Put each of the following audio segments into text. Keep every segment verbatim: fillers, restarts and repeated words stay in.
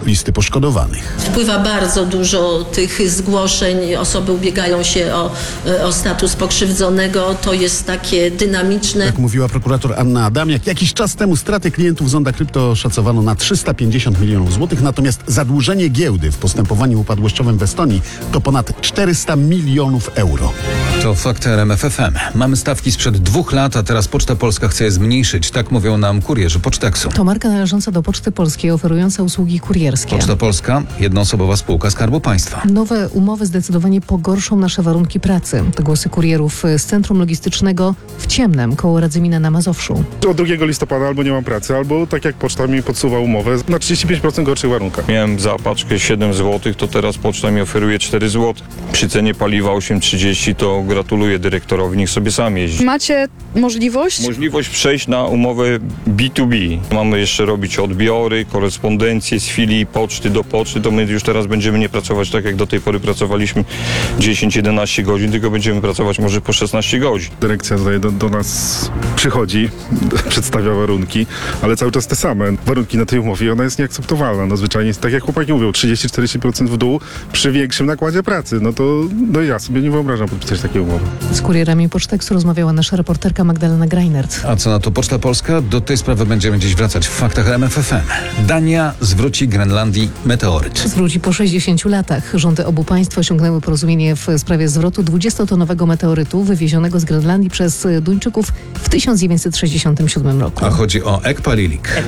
listy poszkodowanych. Wpływa bardzo dużo tych zgłoszeń, osoby ubiegają się o, o status pokrzywdzonego, to jest takie dynamiczne. Jak mówiła prokurator Anna Adamiak, jakiś czas temu straty klientów Zonda Krypto szacowano na trzysta pięćdziesiąt milionów złotych, natomiast zadłużenie giełdy w postępowaniu upadłościowym w Estonii to ponad czterysta milionów euro. To fakty R M F F M. Mamy stawki sprzed dwóch lat, a teraz Poczta Polska chce je zmniejszyć. Tak mówią nam kurierzy Poczteksu. To marka należąca do Poczty Polskiej, oferująca usługi kurierskie. Poczta Polska, jednoosobowa spółka Skarbu Państwa. Nowe umowy zdecydowanie pogorszą nasze warunki pracy. To głosy kurierów z Centrum Logistycznego w Ciemnem, koło Radzymina na Mazowszu. Od drugiego listopada albo nie mam pracy, albo tak jak poczta mi podsuwa umowę na trzydzieści pięć procent gorszych warunkach. Miałem za paczkę siedem złotych, to teraz poczta mi oferuje cztery złote. Przy cenie paliwa osiem trzydzieści to gratuluję dyrektorowi, niech sobie sam jeździ. Macie możliwość? Możliwość przejść na umowę B dwa B. Mamy jeszcze robić odbiory, korespondencję z filii poczty do poczty, to my już teraz będziemy nie pracować tak jak do tej pory pracowaliśmy dziesięć jedenaście godzin, tylko będziemy pracować może po szesnaście godzin. Dyrekcja tutaj do, do nas przychodzi, przedstawia warunki, ale cały czas te same warunki na tej umowie, ona jest nieakceptowalna. No zwyczajnie jest tak jak chłopaki mówią, trzydzieści czterdzieści procent w dół przy większym nakładzie pracy. No to no ja sobie nie wyobrażam podpisać takiej umowy. Z kurierami Poczteksu rozmawiała nasza reporterka Magdalena Greinert. A co na to Poczta Polska? Do tej sprawy będziemy dziś wracać w faktach R M F F M. Dania zwróci Grenlandii meteoryt. Zwróci po sześćdziesięciu latach. Rządy obu państw osiągnęły porozumienie w sprawie zwrotu dwudziestotonowego meteorytu wywiezionego z Grenlandii przez Duńczyków w tysiąc dziewięćset sześćdziesiątym siódmym roku. A chodzi o Ekpalilik.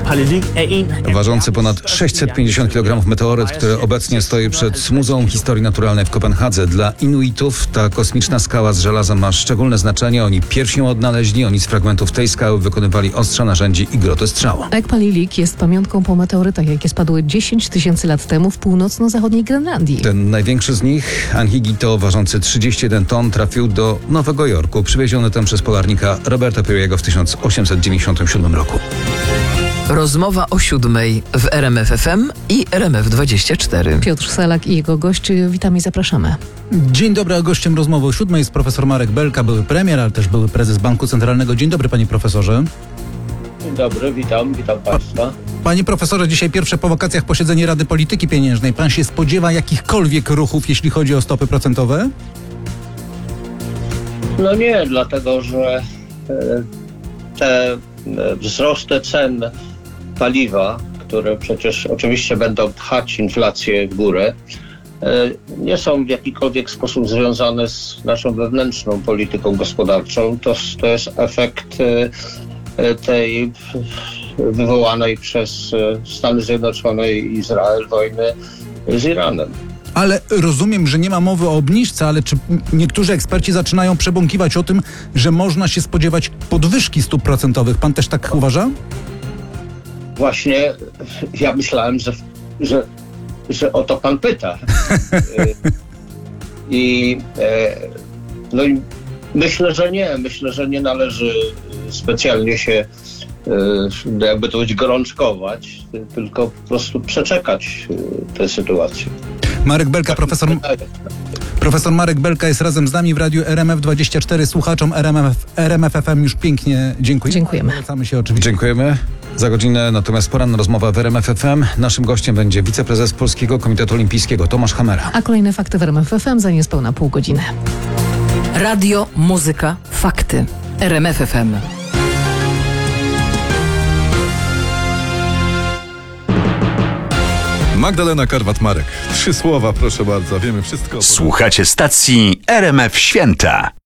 Ważący ponad sześćset pięćdziesiąt kilogramów meteoryt, który obecnie stoi przed Muzeum Historii Naturalnej w Kopenhadze. Dla Inuitów ta kosmiczna skała z żelaza ma szczególne znaczenie. Oni pierwsi ją odnaleźli, oni z fragmentów tej skały wykonywali ostrza narzędzi i groty strzału. Ekpalilik jest pamiątką po meteorytach, jakie spadły dziesięć tysięcy lat temu w północno-zachodniej Grenlandii. Ten największy z nich, Anhigito, ważący trzydzieści jeden ton, trafił do Nowego Jorku, przywieziony tam przez polarnika Roberta Peary'ego w tysiąc osiemset dziewięćdziesiątym siódmym roku. Rozmowa o siódmej w R M F F M i R M F dwadzieścia cztery. Piotr Selak i jego gość, witamy i zapraszamy. Dzień dobry, a gościem rozmowy o siódmej jest profesor Marek Belka, były premier, ale też były prezes Banku Centralnego. Dzień dobry, panie profesorze. Dzień dobry, witam, witam państwa. Panie profesorze, dzisiaj pierwsze po wakacjach posiedzenie Rady Polityki Pieniężnej. Pan się spodziewa jakichkolwiek ruchów, jeśli chodzi o stopy procentowe? No nie, dlatego że te wzrosty cen paliwa, które przecież oczywiście będą pchać inflację w górę, nie są w jakikolwiek sposób związane z naszą wewnętrzną polityką gospodarczą. To, to jest efekt tej wywołanej przez Stany Zjednoczone i Izrael wojny z Iranem. Ale rozumiem, że nie ma mowy o obniżce, ale czy niektórzy eksperci zaczynają przebąkiwać o tym, że można się spodziewać podwyżki stóp procentowych? Pan też tak uważa? Właśnie ja myślałem, że, że, że o to pan pyta. I, no i myślę, że nie. Myślę, że nie należy specjalnie się jakby to powiedzieć gorączkować, tylko po prostu przeczekać tę sytuację. Marek Belka, profesor, profesor Marek Belka jest razem z nami w radiu R M F dwadzieścia cztery. Słuchaczom R M F, R M F F M już pięknie dziękuję. Dziękujemy. Zwracamy się oczywiście. Dziękujemy. Za godzinę natomiast poranna rozmowa w R M F F M. Naszym gościem będzie wiceprezes Polskiego Komitetu Olimpijskiego Tomasz Hamera. A kolejne fakty w R M F F M za niespełna pół godziny. Radio, muzyka, fakty. R M F F M. Magdalena Karwat-Marek. Trzy słowa, proszę bardzo. Wiemy wszystko. Słuchacie stacji R M F Święta.